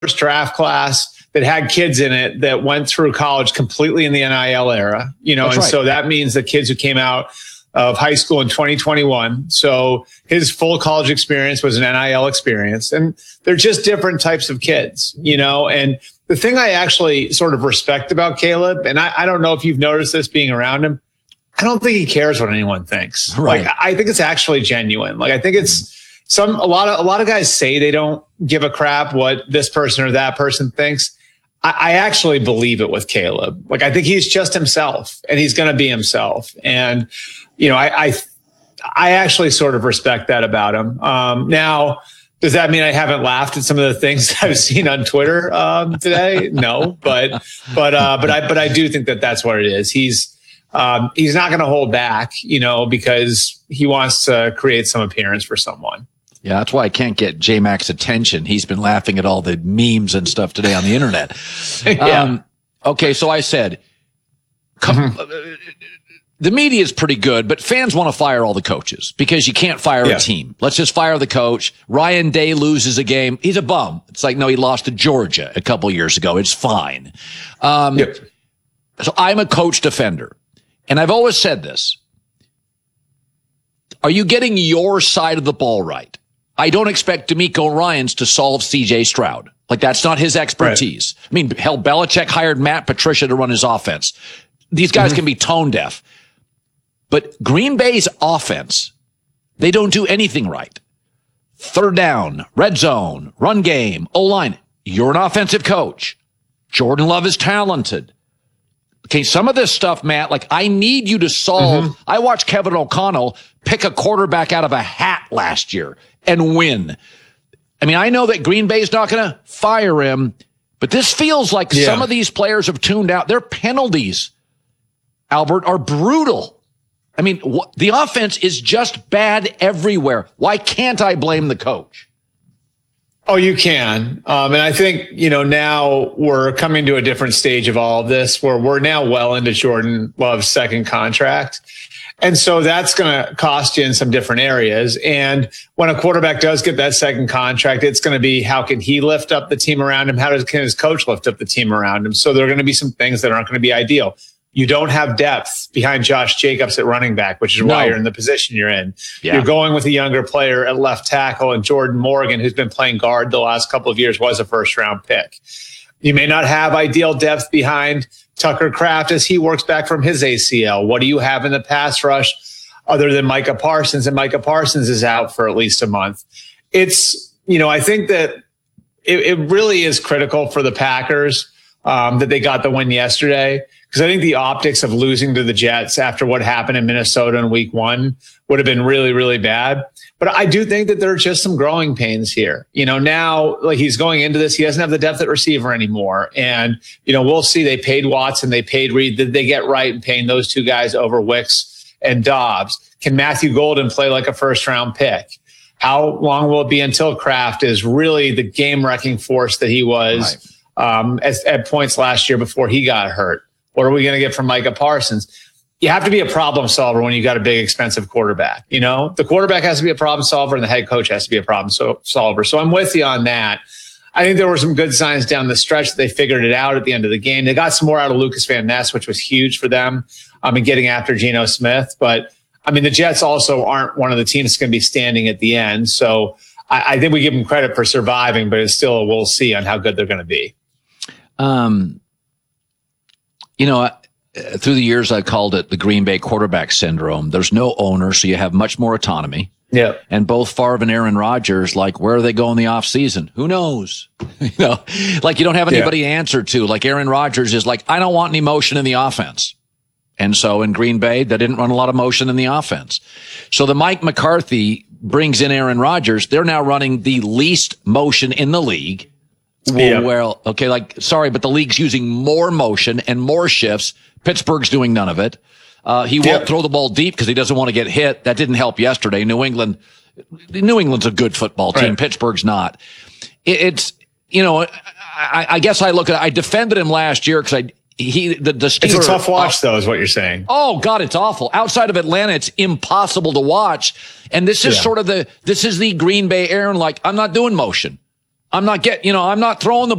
draft class that had kids in it that went through college completely in the NIL era, That's and right. so that means the kids who came out of high school in 2021. So his full college experience was an NIL experience, and they're just different types of kids, and the thing I actually sort of respect about Caleb, and I don't know if you've noticed this being around him, I don't think he cares what anyone thinks. Right. Like, I think it's actually genuine. Like, I think it's a lot of guys say they don't give a crap what this person or that person thinks. I actually believe it with Caleb. Like, I think he's just himself, and he's going to be himself. And, I actually sort of respect that about him. Now, does that mean I haven't laughed at some of the things I've seen on Twitter today? No, but I do think that that's what it is. He's not going to hold back, because he wants to create some appearance for someone. Yeah, that's why I can't get J-Mac's attention. He's been laughing at all the memes and stuff today on the internet. Yeah. Okay, so I said, the media is pretty good, but fans want to fire all the coaches because you can't fire a team. Let's just fire the coach. Ryan Day loses a game. He's a bum. It's like, no, he lost to Georgia a couple years ago. It's fine. So I'm a coach defender, and I've always said this. Are you getting your side of the ball right? I don't expect DeMeco Ryans to solve C.J. Stroud. Like, that's not his expertise. Right. I mean, hell, Belichick hired Matt Patricia to run his offense. These guys can be tone deaf. But Green Bay's offense, they don't do anything right. Third down, red zone, run game, O-line. You're an offensive coach. Jordan Love is talented. Okay, some of this stuff, Matt, like, I need you to solve. I watched Kevin O'Connell pick a quarterback out of a hat last year and win. I mean, I know that Green Bay's not going to fire him, but this feels like some of these players have tuned out. Their penalties, Albert, are brutal. I mean, the offense is just bad everywhere. Why can't I blame the coach? Oh, you can. And I think, now we're coming to a different stage of all of this where we're now well into Jordan Love's second contract. And so that's going to cost you in some different areas. And when a quarterback does get that second contract, it's going to be, how can he lift up the team around him? Can his coach lift up the team around him? So there are going to be some things that aren't going to be ideal. You don't have depth behind Josh Jacobs at running back, which is why you're in the position you're in. Yeah. You're going with a younger player at left tackle, and Jordan Morgan, who's been playing guard the last couple of years, was a first-round pick. You may not have ideal depth behind Tucker Kraft as he works back from his ACL. What do you have in the pass rush other than Micah Parsons? And Micah Parsons is out for at least a month. It's, I think that it really is critical for the Packers that they got the win yesterday. Because I think the optics of losing to the Jets after what happened in Minnesota in week 1 would have been really, really bad. But I do think that there are just some growing pains here. Now, like, he's going into this, he doesn't have the depth at receiver anymore. And, we'll see. They paid Watson, they paid Reed. Did they get right in paying those two guys over Wicks and Dobbs? Can Matthew Golden play like a first-round pick? How long will it be until Kraft is really the game-wrecking force that he was at points last year before he got hurt? What are we going to get from Micah Parsons? You have to be a problem solver when you got a big, expensive quarterback. The quarterback has to be a problem solver, and the head coach has to be a problem solver. So I'm with you on that. I think there were some good signs down the stretch that they figured it out at the end of the game. They got some more out of Lucas Van Ness, which was huge for them in getting after Geno Smith. But, the Jets also aren't one of the teams that's going to be standing at the end. So I think we give them credit for surviving, but it's still a we'll see on how good they're going to be. Through the years, I called it the Green Bay quarterback syndrome. There's no owner, so you have much more autonomy. Yeah. And both Favre and Aaron Rodgers, like, where are they going the off season? Who knows? Like, you don't have anybody to answer to. Like, Aaron Rodgers is like, I don't want any motion in the offense. And so in Green Bay, they didn't run a lot of motion in the offense. So the Mike McCarthy brings in Aaron Rodgers. They're now running the least motion in the league. Well, okay, sorry, but the league's using more motion and more shifts. Pittsburgh's doing none of it. He won't throw the ball deep because he doesn't want to get hit. That didn't help yesterday. New England's a good football team. Right. Pittsburgh's not. I guess I defended him last year because the Steelers. It's a tough watch, though, is what you're saying. Oh God, it's awful. Outside of Atlanta, it's impossible to watch. And this is this is the Green Bay Aaron. Like, I'm not doing motion. I'm not throwing the